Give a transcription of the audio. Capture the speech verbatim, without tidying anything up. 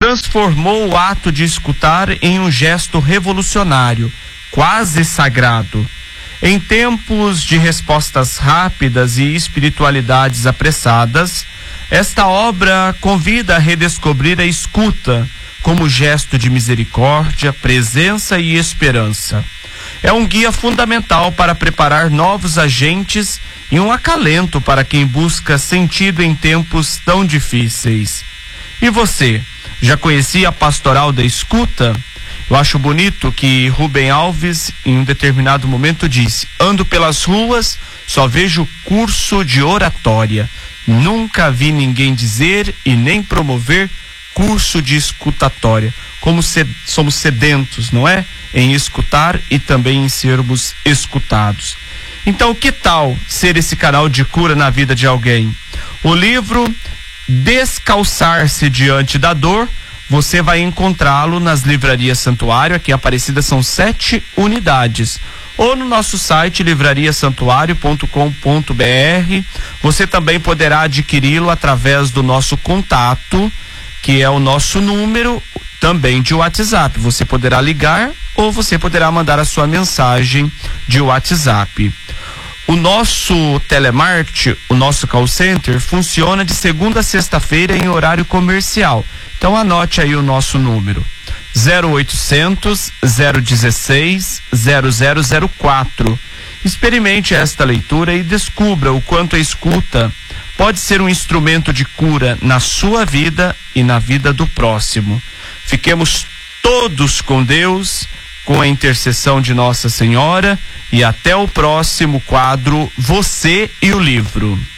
transformou o ato de escutar em um gesto revolucionário, quase sagrado. Em tempos de respostas rápidas e espiritualidades apressadas, esta obra convida a redescobrir a escuta como gesto de misericórdia, presença e esperança. É um guia fundamental para preparar novos agentes e um acalento para quem busca sentido em tempos tão difíceis. E você, já conhecia a Pastoral da Escuta? Eu acho bonito que Rubem Alves, em um determinado momento, disse: ando pelas ruas, só vejo curso de oratória. Nunca vi ninguém dizer e nem promover curso de escutatória. Como sed- somos sedentos, não é? Em escutar e também em sermos escutados. Então, que tal ser esse canal de cura na vida de alguém? O livro Descalçar-se Diante da Dor, você vai encontrá-lo nas livrarias Santuário. Aqui em Aparecida são sete unidades. Ou no nosso site livraria santuário ponto com ponto b r. Você também poderá adquiri-lo através do nosso contato, que é o nosso número também de WhatsApp. Você poderá ligar ou você poderá mandar a sua mensagem de WhatsApp. O nosso telemarketing, o nosso call center, funciona de segunda a sexta-feira em horário comercial. Então anote aí o nosso número: zero oitocentos, zero dezesseis, zero zero zero quatro. Experimente esta leitura e descubra o quanto a escuta pode ser um instrumento de cura na sua vida e na vida do próximo. Fiquemos todos com Deus, com a intercessão de Nossa Senhora, e até o próximo quadro Você e o Livro.